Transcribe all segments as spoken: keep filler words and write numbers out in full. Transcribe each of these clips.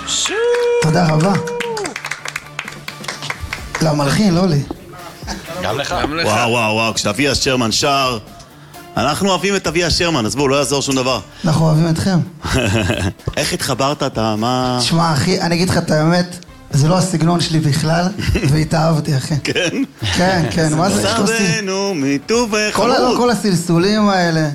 תודה רבה. למלחין, לא לי. גם לך. וואו וואו וואו, כשאביה שרמן שר, אנחנו אוהבים את אביה שרמן, אז בואו, לא יעזור שום דבר. אנחנו אוהבים אתכם. איך התחברת, אתה, מה... תשמע אחי, אני אגיד לך את האמת, זה לא הסגנון שלי בכלל, והתאהבתי אחי. כן? כן, כן, מה זה? סבנו מטובך. כל הסלסולים האלה.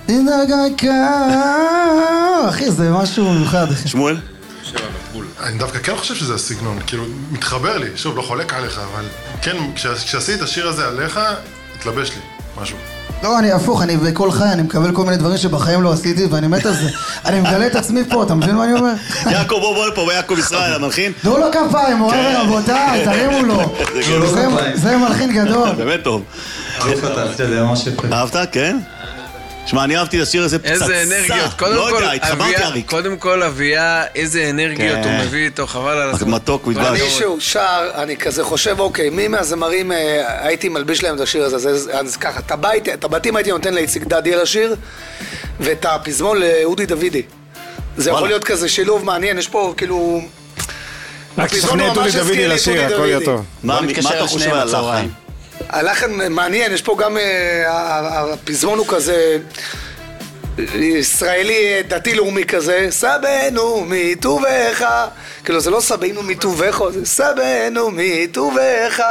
אחי, זה משהו מיוחד אחי. שמואל? אני דווקא כן חושב שזה הסגנון, כאילו, מתחבר לי, שוב, לא חולק עליך, אבל כן, כשעשיתי את השיר הזה עליך, התלבש לי משהו. לא, אני הפוך, אני בכל חי, אני מקבל כל מיני דברים שבחיים לא עשיתי, ואני מת על זה. אני מגלה את עצמי פה, אתה מבין מה אני אומר? יעקב, בוא בוא פה, ויעקב ישראל, המלחין. תנו לו כפיים, מורה רבותיי, תרימו לו. זה מלחין גדול. באמת טוב. אהבת, כן? שמע, אני אהבתי את השיר הזה פצצה. איזה אנרגיות, קודם לא כל, יודע, התחברתי אריק. קודם כל אביה, איזה אנרגיות הוא מביא איתו, חבל על הזמן. מתוק ודבש. מישהו שר, אני כזה חושב, אוקיי, מי מהזמרים הייתי מלביש להם את השיר הזה? אז ככה, את הבתים הייתי נותן לאיציק דדי על השיר, ואת הפזמון לאודי דוידי. זה יכול להיות כזה שילוב מעניין, יש פה כאילו... רק תשכנע את אודי דוידי לשיר, הכל יהיה טוב. מה אתה חושב על הלחן? הלחן מעניין, יש פה גם, הפזמון הוא כזה ישראלי דתי לאומי כזה, סבנו מטובך, כאילו זה לא סבנו מטובך, זה סבנו מטובך,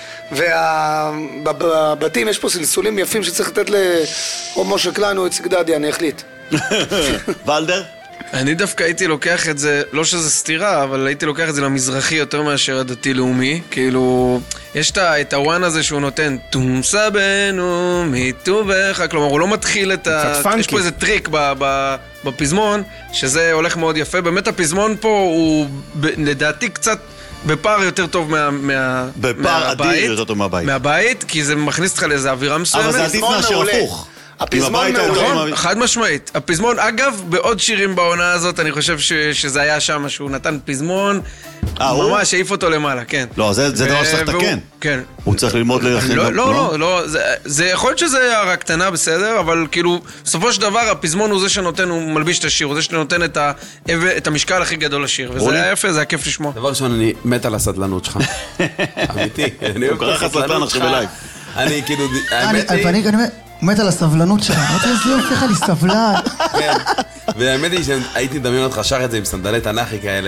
ובבתים יש פה סלסולים יפים שצריך לתת או משה קליין או איציק דדי, אני החליט. ולדר? אני דווקא הייתי לוקח את זה, לא שזה סתירה, אבל הייתי לוקח את זה למזרחי יותר מאשר הדתי-לאומי. כאילו, יש את הוואן הזה שהוא נותן תום סבנו מטובך, כלומר הוא לא מתחיל את ה... יש פה איזה טריק בפזמון, שזה הולך מאוד יפה. באמת הפזמון פה הוא לדעתי קצת בפער יותר טוב מהבית. בפער אדיר יותר טוב מהבית. מהבית, כי זה מכניס אותך לאיזה אווירה מסוימת. אבל זה עדיף מאשר הפוך. הפזמון מעולה. חד משמעית. הפזמון, אגב, בעוד שירים בעונה הזאת, אני חושב שזה היה שם, שהוא נתן פזמון, ממש העיף אותו למעלה, כן. לא, זה דבר שצריך לתקן. כן. הוא צריך ללמוד ללחן. לא, לא, לא. זה יכול להיות שזה הערה קטנה, בסדר, אבל כאילו, בסופו של דבר, הפזמון הוא זה שנותן, הוא מלביש את השיר, הוא זה שנותן את המשקל הכי גדול לשיר, וזה היה יפה, זה היה כיף לשמוע. דבר ראשון, אני מת על הסדלנות שלך. אמיתי. הוא קרא לך סדלן עכשיו בלייב. אני כאילו, האמת היא... הוא מת על הסבלנות שלך, אמרתי איזה יופי לך לי סבלן. כן, והאמת היא שהייתי מדמיין אותך שר את זה עם סנדלי תנכי כאלה,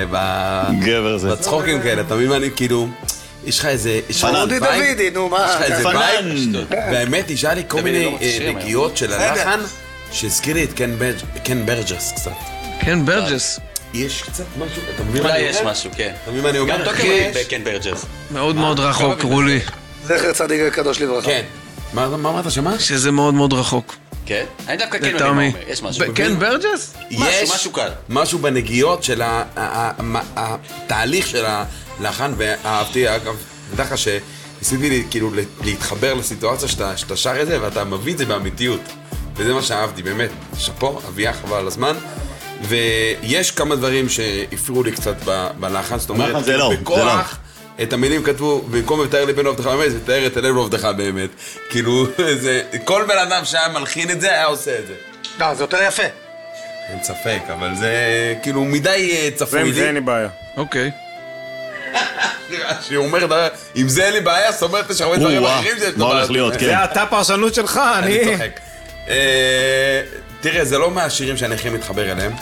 בצחוקים כאלה, אתה מבין מה אני כאילו, יש לך איזה... אודי דוידי, נו מה? יש לך איזה וייב, והאמת היא שהיה לי כל מיני נגיעות של הלחן, שהזכיר לי את קן ברג'ס קצת. קן ברג'ס? יש קצת משהו, אתה מבין מה אני אומר? אולי יש משהו, כן. אתה מבין מה אני אומר? גם תוקם בקן ברג'ס. מאוד מאוד רחוק, רולי. זכר צדיק הקדוש לברכה. כן. מה אמרת, שמה? שזה מאוד מאוד רחוק. כן? אני דווקא כן מבין מה אומר, יש משהו. כן, ברג'ס? משהו, משהו קל. משהו בנגיעות של התהליך של הלחן, ואהבתי, אגב, דווקא שניסיתי כאילו להתחבר לסיטואציה שאתה שר את זה, ואתה מביא את זה באמיתיות. וזה מה שאהבתי, באמת. שפו, אביה חבל על הזמן. ויש כמה דברים שהפריעו לי קצת בלחן, זאת אומרת, בכוח... את המילים כתבו, במקום לתאר ליבנו עבדך באמת, זה תאר את הלב עבדך באמת. כאילו, כל בן אדם שהיה מלחין את זה, היה עושה את זה. לא, זה יותר יפה. אין ספק, אבל זה כאילו מדי צפוי לי. זה אין לי בעיה. אוקיי. שהוא אומר, אם זה אין לי בעיה, זאת אומרת שהרבה דברים אחרים זה... מה הולך להיות, כן. זה אתה פרשנות שלך, אני... אני צוחק. תראה, זה לא מהשירים שאני הכי מתחבר אליהם.